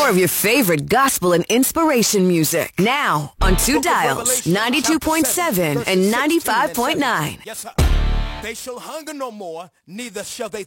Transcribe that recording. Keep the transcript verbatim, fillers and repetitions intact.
more of your favorite gospel and inspiration music. Now on two dials, ninety-two point seven and ninety-five point nine. Yes, sir. They shall hunger no more, neither shall they